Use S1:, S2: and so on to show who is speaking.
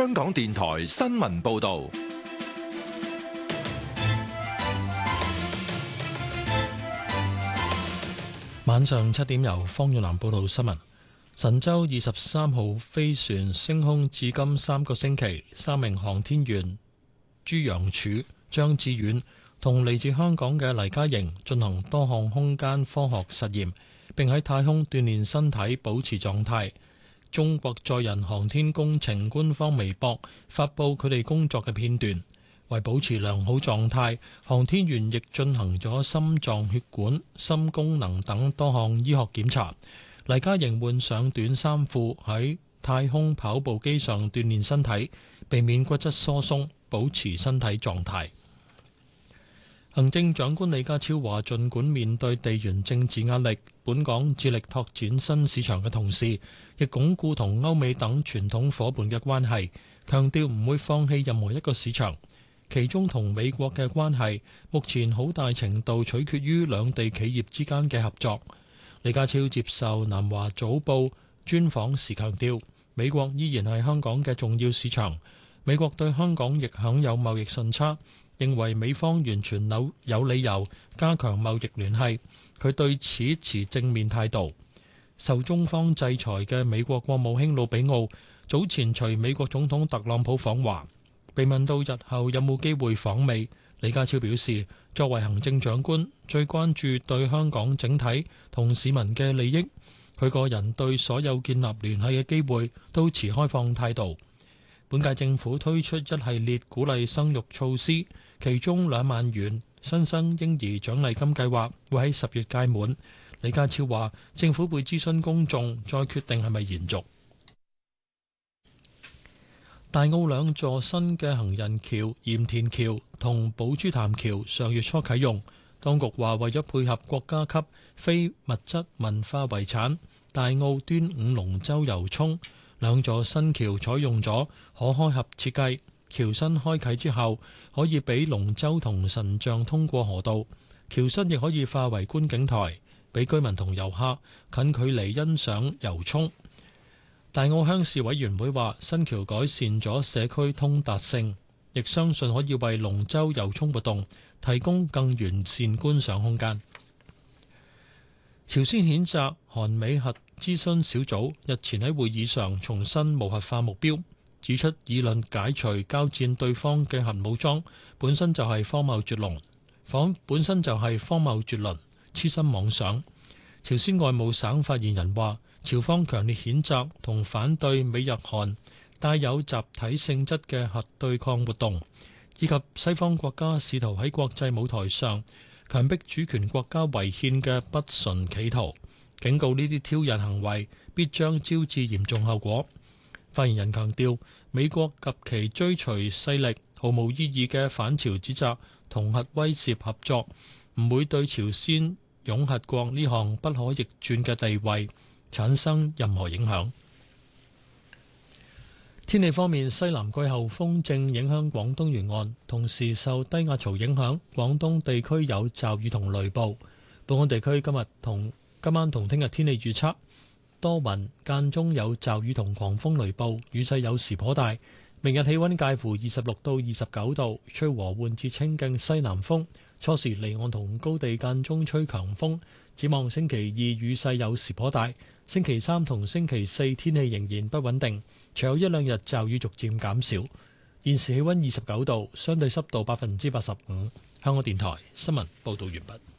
S1: 香港電台新聞報道。
S2: 晚上7點由方遠南報道新聞。神舟23號飛船升空至今3個星期，3名航天員朱楊柱、張志遠同嚟自香港嘅黎嘉瑩進行多項空間科學實驗，並喺太空鍛煉身體，保持狀態。中國載人航天工程官方微博發布佢哋工作嘅片段，為保持良好狀態，航天員亦進行咗心臟、血管、心功能等多項醫學檢查。黎嘉瑩換上短衫褲喺太空跑步機上鍛煉身體，避免骨質疏鬆，保持身體狀態。行政長官李家超話，儘管面對地緣政治壓力，本港致力拓展新市場嘅同時，亦鞏固同歐美等傳統夥伴嘅關係，強調唔會放棄任何一個市場。其中同美國嘅關係，目前好大程度取決於兩地企業之間嘅合作。李家超接受南華早報專訪時強調，美國依然係香港嘅重要市場，美國對香港亦享有貿易順差，認為美方完全有理由加強貿易聯繫，佢對此持正面態度。受中方制裁嘅美國國務卿魯比奧早前隨美國總統特朗普訪華，被問到日後有冇機會訪美，李家超表示，作為行政長官，最關注對香港整體同市民嘅利益。佢個人對所有建立聯繫嘅機會都持開放態度。本屆政府推出一系列鼓勵生育措施，其中2萬元新生嬰兒獎勵金計劃會喺10月屆滿。李家超話，政府會諮詢公眾，再決定係咪延續。大澳2座新嘅行人橋鹽田橋同寶珠潭橋上月初啟用，當局話為咗配合國家級非物質文化遺產大澳端午龍舟遊涌，2座新橋採用咗可開合設計，橋身開啟之後可以俾龍舟同神像通過河道，橋身亦可以化為觀景台，俾居民同遊客近距離欣賞遊涌。大澳鄉事委員會話，新橋改善咗社區通達性，亦相信可以為龍舟遊涌活動提供更完善觀賞空間。朝鮮譴責韓美核諮詢小組日前喺會議上重申無核化目標，指出議論解除交戰對方嘅核武裝本身就係荒謬絕倫，痴心妄想。朝鮮外務省發言人話，朝方強烈譴責同反對美日韓帶有集體性質嘅核對抗活動，以及西方國家試圖喺國際舞台上強迫主權國家違憲嘅不純企圖，警告呢啲挑釁行為必將招致嚴重後果。發言人強調，美國及其追隨勢力毫無意義嘅反朝指責同核威懾合作，唔會對朝鮮擁核國呢項不可逆轉嘅地位產生任何影響。天氣方面，西南季候風正影響廣東沿岸，同時受低壓槽影響，廣東地區有驟雨同雷暴。本港地區今晚同聽日天氣預測，多雲，間中有驟雨同狂風雷暴，雨勢有時頗大。明日氣溫介乎26到29度，吹和緩至清勁西南風，初時離岸同高地間中吹強風。展望星期2雨勢有時頗大，星期3同星期4天氣仍然不穩定，隨後1-2日驟雨逐漸減少。現時氣溫29度，相對濕度85%。香港電台新聞報道完畢。